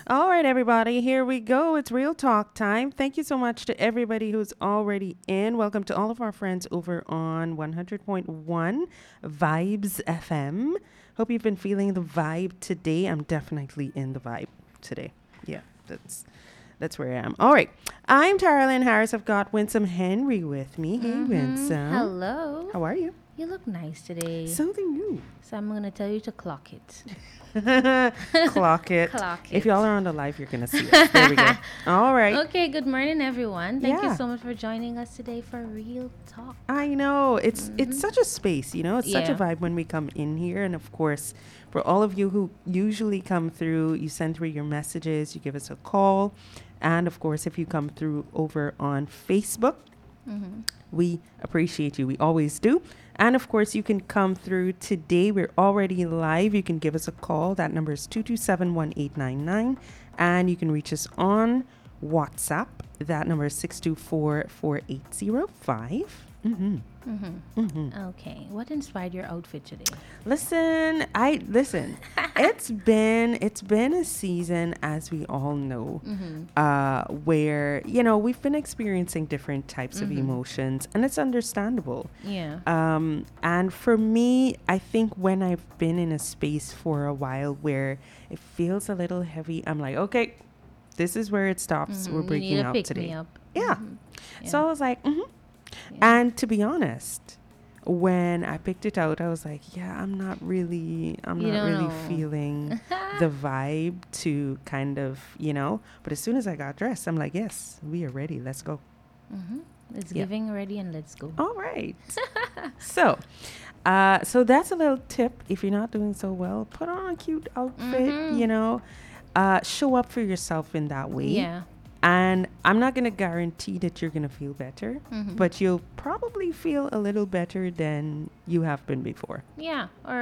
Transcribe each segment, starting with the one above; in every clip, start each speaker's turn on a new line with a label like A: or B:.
A: All right, everybody, here we go. It's real talk time. Thank you so much to everybody who's already in. Welcome to all of our friends over on 100.1 Vibes FM. Hope you've been feeling the vibe today. I'm definitely in the vibe today. Yeah, that's where I am. All right. I'm Taralyn Harris. I've got Winsome Henry with me. Hey, Winsome.
B: Hello.
A: How are you?
B: You look nice today.
A: Something new.
B: So I'm going to tell you to clock it.
A: Clock it.
B: Clock
A: If
B: it.
A: y'all are on the live, you're going to see it. There we go. All right.
B: Okay, good morning, everyone. Thank
A: Yeah.
B: you so much for joining us today for Real Talk.
A: I know. It's such a space, It's such a
B: Yeah.
A: vibe when we come in here. And of course, for all of you who usually come through, you send through your messages, you give us a call. And of course, if you come through over on Facebook, we appreciate you. We always do. And of course, you can come through today. We're already live. You can give us a call. That number is 227-1899. And you can reach us on WhatsApp. That number is 624-4805.
B: Okay, what inspired your outfit today?
A: Listen. It's been a season, as we all know, where we've been experiencing different types of emotions, and it's understandable.
B: Yeah.
A: And for me, I think when I've been in a space for a while where it feels a little heavy, I'm like, okay, this is where it stops. We're
B: You
A: breaking
B: need to
A: out
B: pick
A: today.
B: me up.
A: Yeah.
B: Yeah.
A: So I was like,
B: Yeah.
A: And to be honest, when I picked it out, I was like, yeah, I'm not really
B: don't know.
A: feeling the vibe to kind of, But as soon as I got dressed, I'm like, yes, we are ready. Let's go.
B: It's
A: Yeah.
B: giving ready and let's go.
A: All right. So that's a little tip. If you're not doing so well, put on a cute outfit, show up for yourself in that way.
B: Yeah.
A: And I'm not going to guarantee that you're going to feel better, but you'll probably feel a little better than you have been before.
B: Yeah. Or,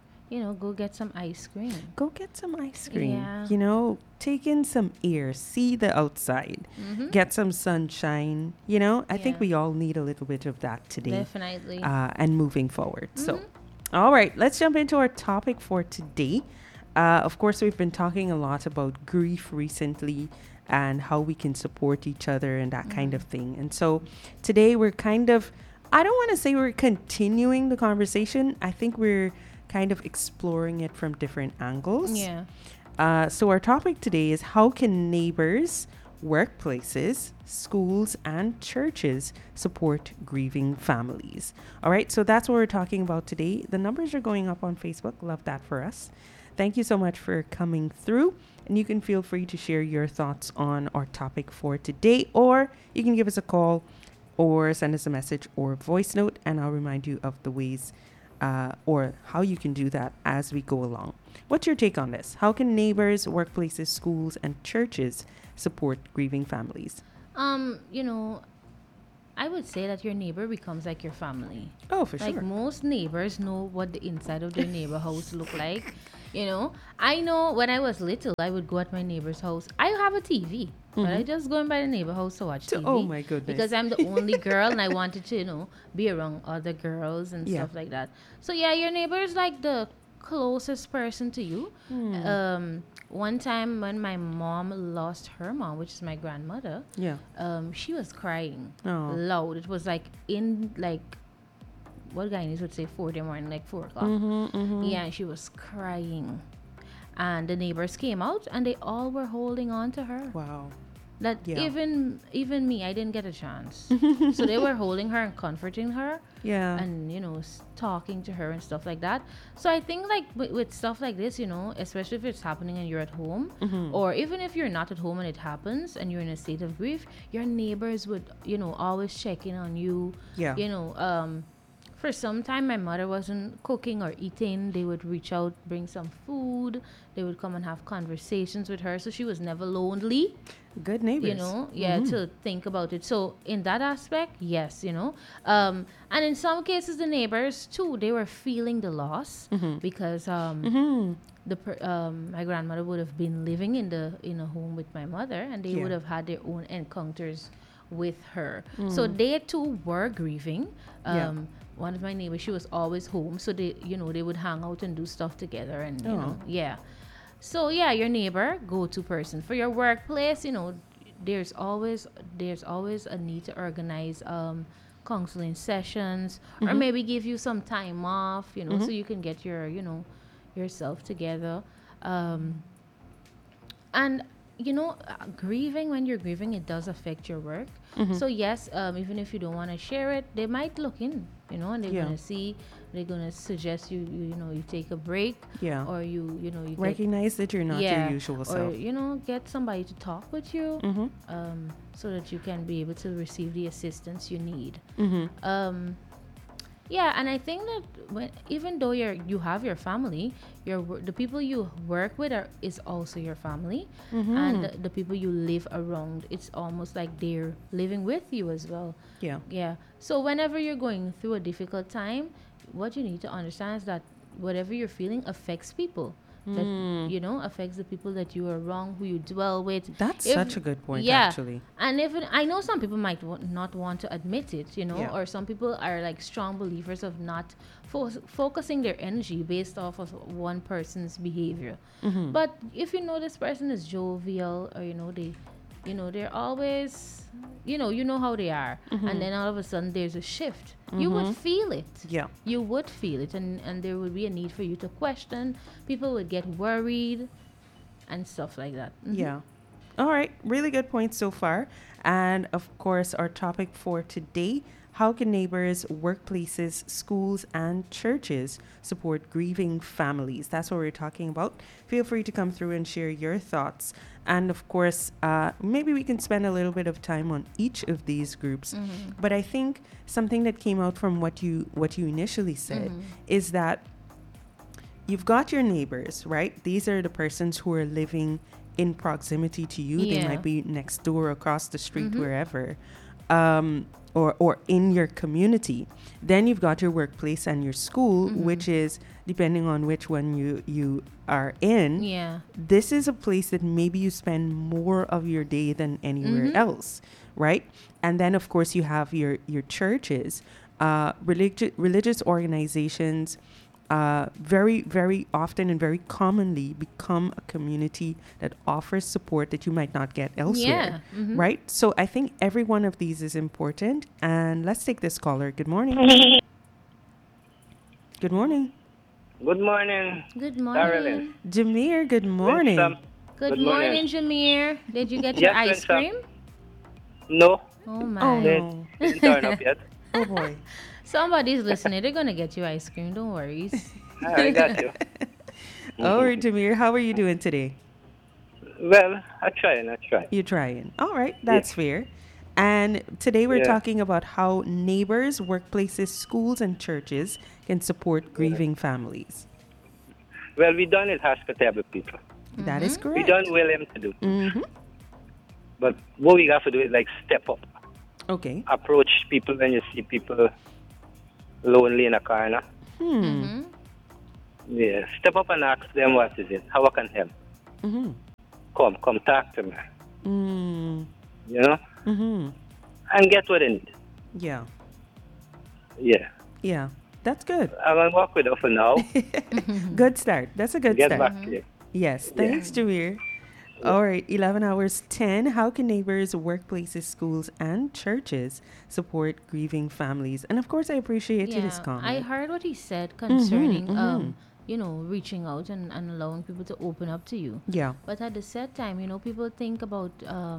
B: go get some ice cream.
A: Go get some ice cream.
B: Yeah.
A: Take in some air, see the outside, get some sunshine. I think
B: Yeah.
A: we all need a little bit of that today.
B: Definitely.
A: And moving forward. So, all right, let's jump into our topic for today. Of course, we've been talking a lot about grief recently and how we can support each other and that kind of thing. And so today we're I don't want to say we're continuing the conversation. I think we're kind of exploring it from different angles.
B: Yeah.
A: So our topic today is how can neighbors, workplaces, schools, and churches support grieving families? All right, so that's what we're talking about today. The numbers are going up on Facebook. Love that for us. Thank you so much for coming through. And you can feel free to share your thoughts on our topic for today, or you can give us a call or send us a message or voice note, and I'll remind you of the ways or how you can do that as we go along. What's your take on this? How can neighbors, workplaces, schools, and churches support grieving families?
B: I would say that your neighbor becomes like your family.
A: Oh, for
B: Like
A: sure.
B: most neighbors know what the inside of their neighbor house look like. I know when I was little, I would go at my neighbor's house. I have a TV, but I just go in by the neighbor house to watch TV.
A: Oh my goodness.
B: Because I'm the only girl and I wanted to, be around other girls and
A: Yeah.
B: stuff like that. So yeah, your neighbor is like the closest person to you. One time when my mom lost her mom, which is my grandmother,
A: Yeah.
B: she was crying
A: Oh.
B: loud. It was like in like what Guyanese would say 4 in the morning, like 4 o'clock. Yeah, and she was crying. And the neighbors came out and they all were holding on to her.
A: Wow.
B: That
A: Yeah.
B: even me, I didn't get a chance. So they were holding her and comforting her
A: Yeah.
B: and talking to her and stuff like that. So I think like with stuff like this, especially if it's happening and you're at home, or even if you're not at home and it happens and you're in a state of grief, your neighbors would always check in on you.
A: Yeah.
B: For some time my mother wasn't cooking or eating, they would reach out, bring some food, they would come and have conversations with her, so she was never lonely.
A: Good neighbors.
B: To think about it. So in that aspect, yes, and in some cases the neighbors too, they were feeling the loss because my grandmother would have been living in a home with my mother, and they would have had their own encounters with her. So they too were grieving. One of my neighbors, she was always home, so they would hang out and do stuff together, and So yeah, your neighbor, go-to person for your workplace. There's always there's always a need to organize counseling sessions, or maybe give you some time off. So you can get yourself together. Um, and grieving, when you're grieving, it does affect your work. So yes, even if you don't want to share it, they might look in, and they're
A: Yeah.
B: gonna see, they're gonna suggest you take a break,
A: Yeah.
B: or you get,
A: Recognize that you're not your usual
B: or
A: self.
B: get somebody to talk with you, so that you can be able to receive the assistance you need. um yeah, and I think that even though you have your family, the people you work with is also your family, and the people you live around, it's almost like they're living with you as well.
A: Yeah.
B: Yeah. So whenever you're going through a difficult time, what you need to understand is that whatever you're feeling affects people. That affects the people that you are wrong, who you dwell with.
A: That's
B: If-
A: such a good point,
B: yeah,
A: actually.
B: and even I know some people might not want to admit it,
A: Yeah.
B: or some people are like strong believers of not focusing their energy based off of one person's behavior. But if this person is jovial, or they're always, you know how they are, and then all of a sudden there's a shift, you would feel it.
A: Yeah.
B: You would feel it, and there would be a need for you to question. People would get worried and stuff like that.
A: Yeah. All right. Really good points so far. And of course, our topic for today: how can neighbors, workplaces, schools, and churches support grieving families? That's what we're talking about. Feel free to come through and share your thoughts. And of course, maybe we can spend a little bit of time on each of these groups. But I think something that came out from what you initially said is that you've got your neighbors, right? These are the persons who are living in proximity to you. They
B: Yeah.
A: might be next door, across the street, wherever, or in your community. Then you've got your workplace and your school, which is, depending on which one you are in,
B: Yeah.
A: this is a place that maybe you spend more of your day than anywhere else, right? And then, of course, you have your churches, religious organizations. Very, very often and very commonly become a community that offers support that you might not get elsewhere, right? So I think every one of these is important. And let's take this caller. Good morning. Good morning.
C: Good morning,
B: Good morning.
C: Carolyn.
A: Jameer, good morning.
C: Winston.
B: Good
C: Good
B: morning,
C: morning.
B: Jameer. Did you get your
C: Yes,
B: ice
C: Winston.
B: cream?
C: No,
B: Oh my.
A: Oh,
C: they
A: no.
C: didn't turn up yet.
A: Oh, boy.
B: Somebody's listening. They're gonna get you ice cream. Don't worry.
C: I got you.
A: All right, Jameer, how are you doing today?
C: Well, I try.
A: You're trying. All right, that's fair. And today we're
C: Yeah.
A: talking about how neighbors, workplaces, schools, and churches can support grieving families.
C: Well, we done it hospitable people.
A: That is
C: We
A: correct.
C: done well him to do.
A: Mm-hmm.
C: But what we have to do is like step up.
A: Okay.
C: Approach people when you see people lonely in a corner.
B: Mm-hmm.
C: Yeah, step up and ask them what is it, how I can help.
A: Mm-hmm.
C: Come talk to me.
A: Mm.
C: You know,
A: Mm-hmm.
C: and get what they need.
A: Yeah.
C: Yeah,
A: Yeah. That's good.
C: I'm gonna walk with her for now.
A: Good start. That's a good
C: Get
A: start.
C: back to you.
A: Yes. Thanks, Jameer. All right. 11 hours 10. How can neighbors, workplaces, schools, and churches support grieving families? And of course, I appreciate you this
B: I
A: comment.
B: heard what he said concerning
A: mhm.
B: reaching out and allowing people to open up to you.
A: Yeah.
B: But at the same time, people think about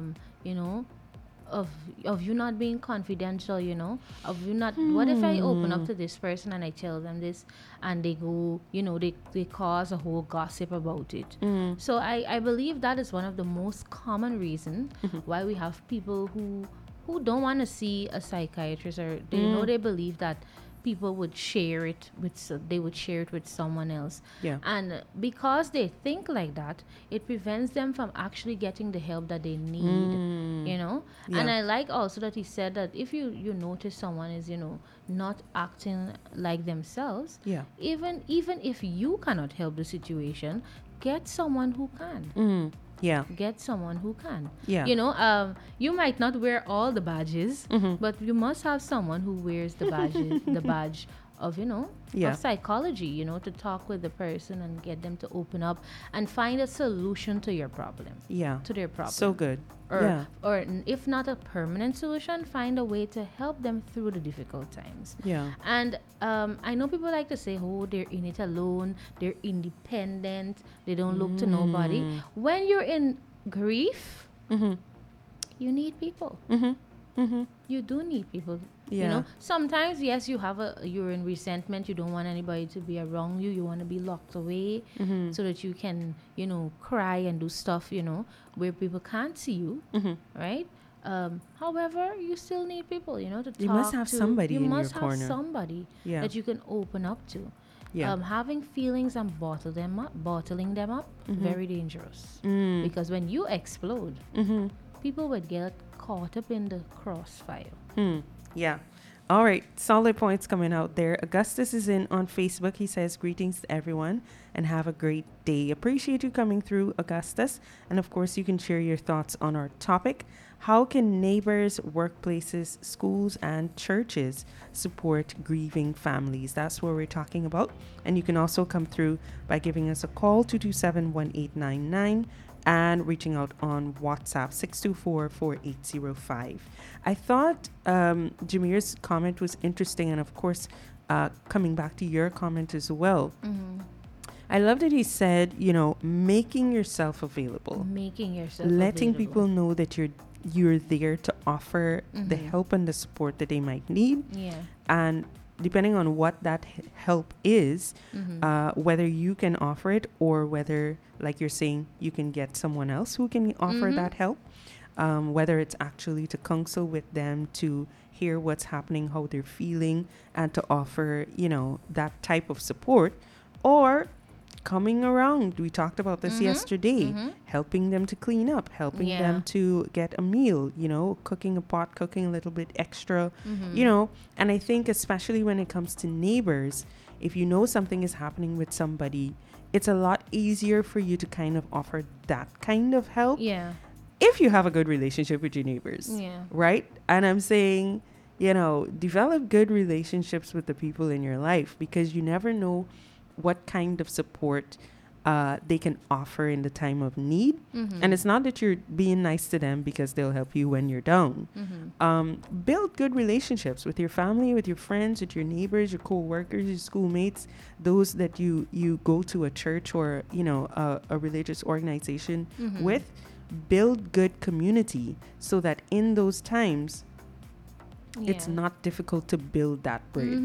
B: of you not being confidential, of you not, what if I open up to this person and I tell them this, and they go, they cause a whole gossip about it. So I believe that is one of the most common reasons why we have people who don't want to see a psychiatrist, or they believe that people would share it with someone else.
A: Yeah.
B: And because they think like that, it prevents them from actually getting the help that they need.
A: Yeah.
B: And I like also that he said that if you notice someone is not acting like themselves,
A: Yeah.
B: even if you cannot help the situation, get someone who can.
A: Mm. Yeah.
B: Get someone who can.
A: Yeah.
B: You might not wear all the badges, but you must have someone who wears the badge of
A: Yeah.
B: of psychology, to talk with the person and get them to open up and find a solution to your problem,
A: Yeah.
B: to their problem.
A: So good.
B: Or,
A: Yeah.
B: if not a permanent solution, find a way to help them through the difficult times.
A: Yeah.
B: And I know people like to say, oh, they're in it alone, they're independent, they don't look to nobody. When you're in grief,
A: Mm-hmm.
B: you need people.
A: Mm-hmm. Mm-hmm.
B: You do need people.
A: Yeah.
B: Sometimes, yes, you're in resentment, you don't want anybody to be around you, you want to be locked away
A: Mm-hmm.
B: so that you can, cry and do stuff, where people can't see you,
A: Mm-hmm.
B: right? However, you still need people, to talk to.
A: You must have somebody in your
B: must have
A: corner.
B: somebody
A: Yeah.
B: that you can open up to.
A: Yeah.
B: Having feelings and bottling them up, very dangerous. Because when you explode,
A: Mm-hmm.
B: people would get caught up in the crossfire.
A: Yeah. All right. Solid points coming out there. Augustus is in on Facebook. He says, greetings to everyone and have a great day. Appreciate you coming through, Augustus. And of course, you can share your thoughts on our topic. How can neighbors, workplaces, schools, and churches support grieving families? That's what we're talking about. And you can also come through by giving us a call, 227-1899, and reaching out on WhatsApp, 624-4805. I thought Jameer's comment was interesting, and of course, coming back to your comment as well. I love that he said, making yourself available.
B: Making yourself
A: Letting
B: available.
A: people know that you're there to offer the help and the support that they might need.
B: Yeah.
A: And depending on what that help is, whether you can offer it or whether, like you're saying, you can get someone else who can offer that help, whether it's actually to counsel with them, to hear what's happening, how they're feeling, and to offer, that type of support, or coming around. We talked about this yesterday, helping them to clean up, helping them to get a meal, cooking a pot, cooking a little bit extra, and I think especially when it comes to neighbors, if you know something is happening with somebody, it's a lot easier for you to kind of offer that kind of help.
B: Yeah.
A: If you have a good relationship with your neighbors.
B: Yeah.
A: Right? And I'm saying, develop good relationships with the people in your life, because you never know what kind of support they can offer in the time of need. And it's not that you're being nice to them because they'll help you when you're down. Build good relationships with your family, with your friends, with your neighbors, your co-workers, your schoolmates, those that you go to a church or, a religious organization with. Build good community so that in those times, it's not difficult to build that bridge,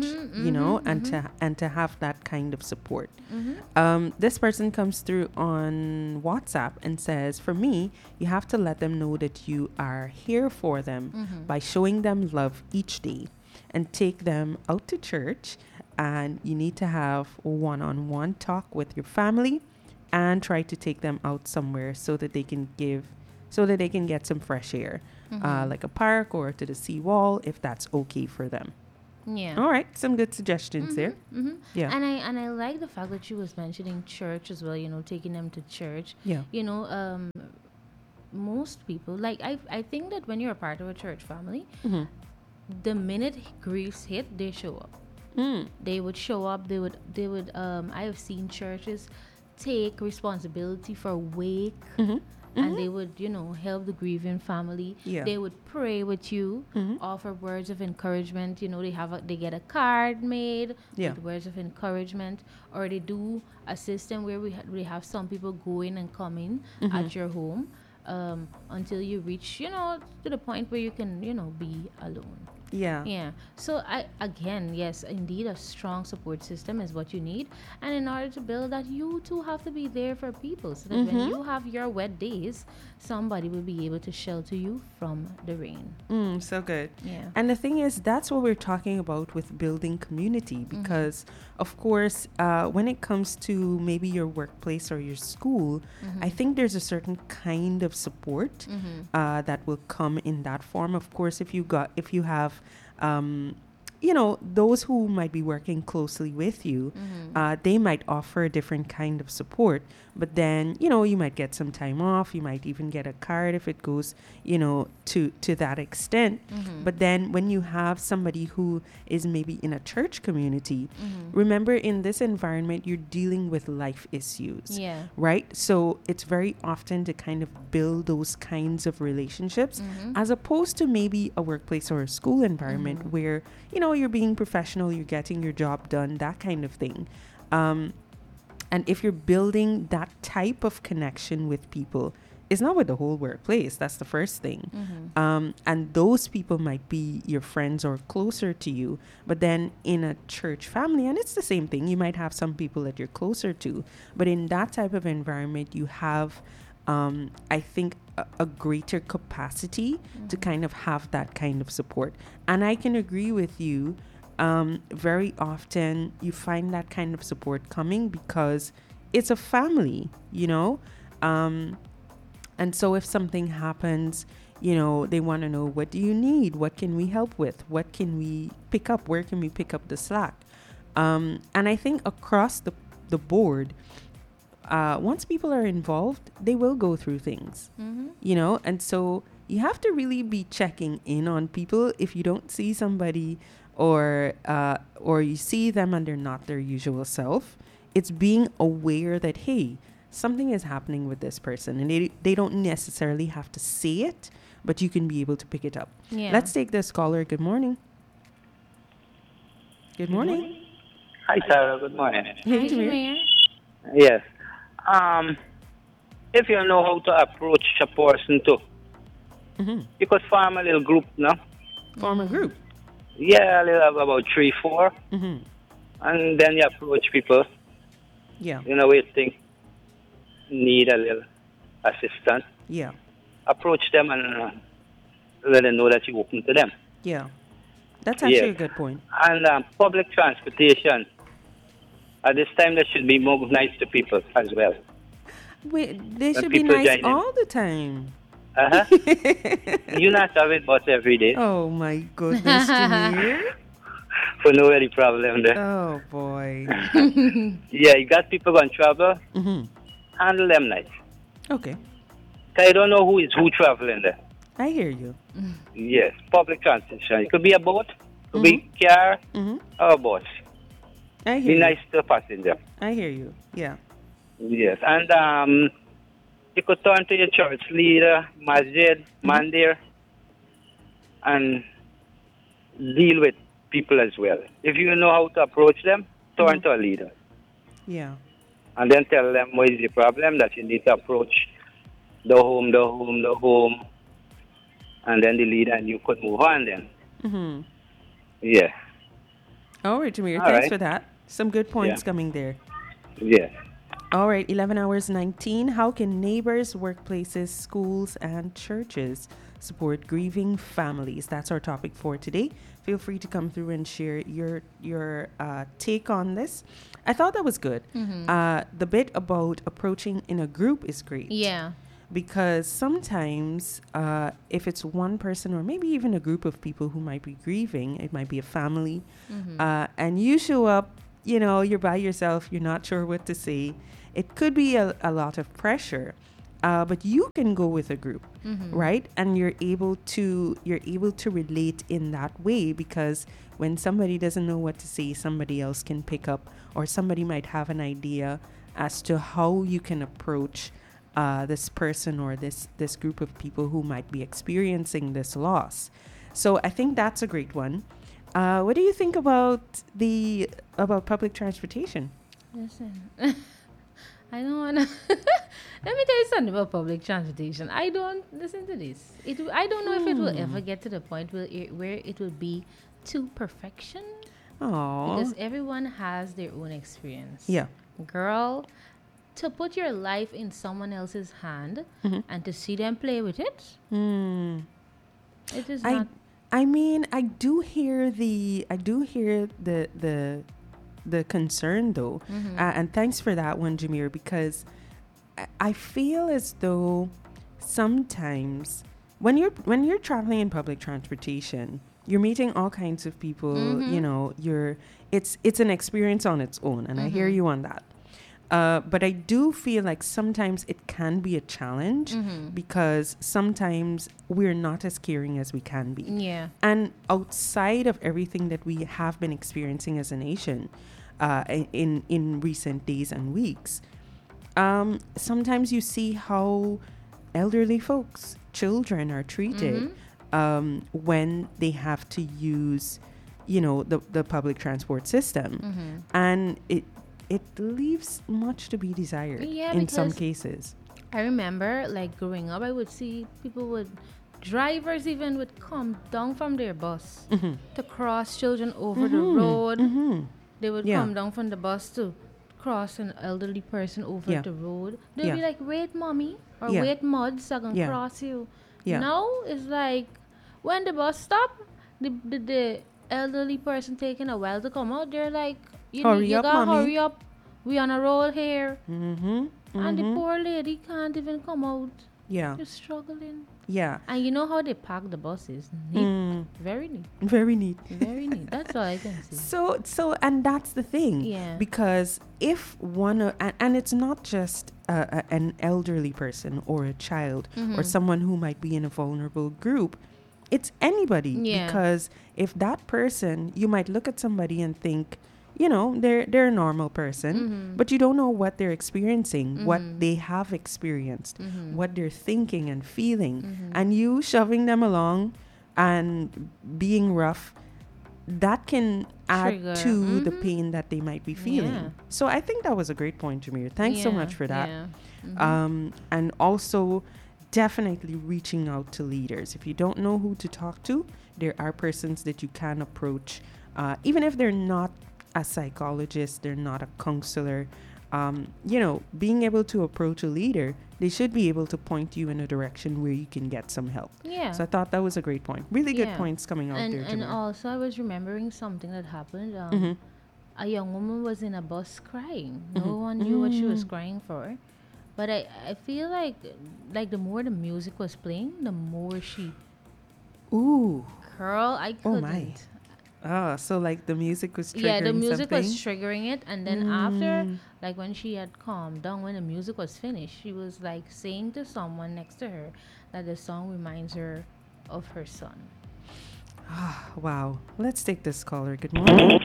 A: and to have that kind of support. This person comes through on WhatsApp and says, for me, you have to let them know that you are here for them by showing them love each day, and take them out to church, and you need to have one-on-one talk with your family and try to take them out somewhere so that they can get some fresh air. Like a park or to the seawall, if that's okay for them.
B: Yeah.
A: All right, some good suggestions there. Yeah.
B: And I like the fact that she was mentioning church as well, taking them to church.
A: Yeah.
B: Most people, like I think that when you're a part of a church family, the minute griefs hit, they show up. They would show up, they would I have seen churches take responsibility for wake, and they would help the grieving family. They would pray with you, offer words of encouragement. They get a card made with words of encouragement, or they do a system where we have some people going and coming at your home until you reach to the point where you can be alone. Yeah. So yes, indeed, a strong support system is what you need. And in order to build that, you too have to be there for people, so that when you have your wet days, somebody will be able to shelter you from the rain.
A: So good.
B: Yeah.
A: And the thing is, that's what we're talking about with building community, because of course, when it comes to maybe your workplace or your school, I think there's a certain kind of support that will come in that form. Of course, if you have those who might be working closely with you, they might offer a different kind of support. But then, you might get some time off. You might even get a card if it goes, to that extent. But then when you have somebody who is maybe in a church community, remember, in this environment, you're dealing with life issues, right? So it's very often to kind of build those kinds of relationships, as opposed to maybe a workplace or a school environment where, you're being professional, you're getting your job done, that kind of thing. And if you're building that type of connection with people, it's not with the whole workplace. That's the first thing. And those people might be your friends or closer to you. But then in a church family, and it's the same thing, you might have some people that you're closer to. But in that type of environment, you have, I think, a greater capacity to kind of have that kind of support. And I can agree with you. Very often you find that kind of support coming because it's a family, and so if something happens, they want to know, what do you need? What can we help with? What can we pick up? Where can we pick up the slack? And I think across the board, once people are involved, they will go through things, and so you have to really be checking in on people. If you don't see somebody or you see them and they're not their usual self, it's being aware that, hey, something is happening with this person, and they don't necessarily have to say it, but you can be able to pick it up. Let's take this caller. Good morning. Good morning.
C: Hi, Sarah. Good morning.
A: Hey, Jameer.
C: Yes. If you know how to approach a person too, you could form a little group, no?
A: Form a group.
C: Yeah, a little about 3, 4. And then you approach people.
A: Yeah.
C: We think need a little assistance.
A: Yeah.
C: Approach them and let them know that you're open to them.
A: Yeah. That's actually a good point.
C: And public transportation, at this time, they should be more nice to people as well.
A: Wait, they should be nice all the time.
C: You not have it bus every day.
A: Oh my goodness, Jameer.
C: For no any problem there.
A: Oh boy.
C: Yeah, you got people going to travel. Handle them nice.
A: Okay.
C: Because you don't know who is who traveling there.
A: I hear you.
C: Yes, public transportation. It could be a boat, it could be a car, or a bus.
A: I hear
C: Be nice to the passenger.
A: I hear you. Yeah.
C: Yes, and you could turn to your church leader, masjid, mandir, and deal with people as well. If you know how to approach them, turn to a leader.
A: Yeah.
C: And then tell them what is the problem, that you need to approach the home, and then the leader, and you could move on then. Yeah.
A: All right, Jameer.
C: All
A: Thanks
C: right.
A: for that. Some good points coming there.
C: Yeah.
A: All right, 11 hours 19. How can neighbors, workplaces, schools, and churches support grieving families? That's our topic for today. Feel free to come through and share your take on this. I thought that was good. The bit about approaching in a group is great.
B: Yeah.
A: Because sometimes if it's one person or maybe even a group of people who might be grieving, it might be a family, and you show up, you're by yourself, you're not sure what to say. It could be a lot of pressure, but you can go with a group, right? And you're able to relate in that way, because when somebody doesn't know what to say, somebody else can pick up, or somebody might have an idea as to how you can approach this person or this group of people who might be experiencing this loss. So I think that's a great one. What do you think about public transportation?
B: Listen, I don't want to. Let me tell you something about public transportation. I don't listen to this. I don't know if it will ever get to the point where it will be to perfection.
A: Oh,
B: Because everyone has their own experience.
A: yeah.
B: Girl, to put your life in someone else's hand and to see them play with it, it is not.
A: I mean, I do hear the concern though, and thanks for that one, Jameer, because I feel as though sometimes when you're traveling in public transportation, you're meeting all kinds of people. You know, it's an experience on its own, and I hear you on that. But I do feel like sometimes it can be a challenge because sometimes we're not as caring as we can be.
B: Yeah.
A: And outside of everything that we have been experiencing as a nation in recent days and weeks, sometimes you see how elderly folks, children are treated when they have to use, you know, the public transport system. And it leaves much to be desired
B: Yeah,
A: in some
B: because
A: cases.
B: I remember, like, growing up, I would see drivers even would come down from their bus to cross children over the road. They would
A: Yeah.
B: come down from the bus to cross an elderly person over
A: Yeah.
B: the road. They'd
A: Yeah.
B: be like, wait, mommy, or
A: Yeah.
B: wait, mud, so I can
A: Yeah.
B: cross you.
A: Yeah.
B: Now it's like, when the bus stop, the elderly person taking a while to come out, they're like,
A: Hurry
B: you
A: up,
B: gotta
A: mommy.
B: hurry up. We on a roll here.
A: Mm-hmm.
B: And the poor lady can't even come out.
A: Yeah.
B: Just struggling.
A: Yeah.
B: And you know how they pack the buses? Neat. Very neat.
A: Very neat.
B: Very neat. That's all I can see.
A: So, and that's the thing.
B: Yeah.
A: Because if and it's not just an elderly person or a child or someone who might be in a vulnerable group, it's anybody.
B: Yeah.
A: Because if that person, you might look at somebody and think, you know, they're a normal person, but you don't know what they're experiencing, what they have experienced, what they're thinking and feeling, and you shoving them along and being rough, that can add
B: Trigger.
A: to the pain that they might be feeling.
B: Yeah.
A: So I think that was a great point, Jameer. Thanks so
B: Yeah,
A: much for that.
B: Yeah.
A: And also definitely reaching out to leaders. If you don't know who to talk to, there are persons that you can approach, even if they're not a psychologist, they're not a counselor. You know, being able to approach a leader, they should be able to point you in a direction where you can get some help.
B: Yeah.
A: So I thought that was a great point. Really good
B: Yeah.
A: points coming out there,
B: And
A: Jameer.
B: also, I was remembering something that happened. A young woman was in a bus crying. No one knew what she was crying for. But I feel like the more the music was playing, the more she,
A: Ooh.
B: girl, I
A: Oh
B: couldn't.
A: my. So like the music was triggering
B: Yeah, the music
A: something.
B: was triggering it, and then after, like when she had calmed down, when the music was finished, she was like saying to someone next to her that the song reminds her of her son.
A: Wow. Let's take this caller. Good morning.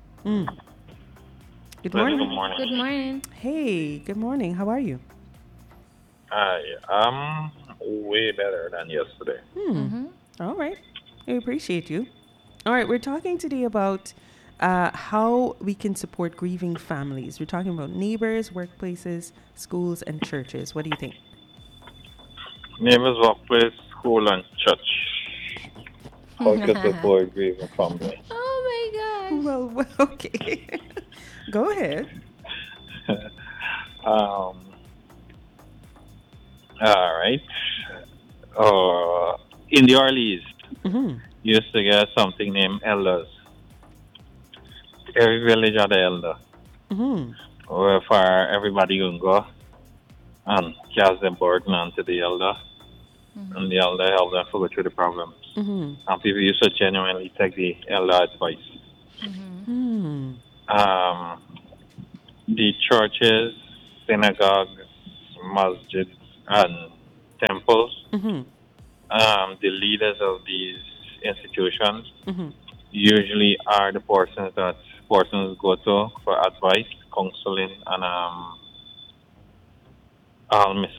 A: Good morning.
D: Good morning.
B: Good morning.
A: Hey, good morning. How are you?
D: Hi, I'm way better than yesterday.
A: All right. I appreciate you. All right. We're talking today about how we can support grieving families. We're talking about neighbors, workplaces, schools, and churches. What do you think?
D: Neighbors, workplace, school, and church. How to support grieving family.
B: Oh my gosh.
A: Well, okay. Go ahead.
D: All right. In the early East, used to get something named elders. Every village had an elder. Where for everybody can go and cast them burden onto the elder. And the elder help them to go through the problems. And people used to genuinely take the elder advice. The churches, synagogues, masjids, and temples, the leaders of these institutions usually are the persons that persons go to for advice, counseling, and all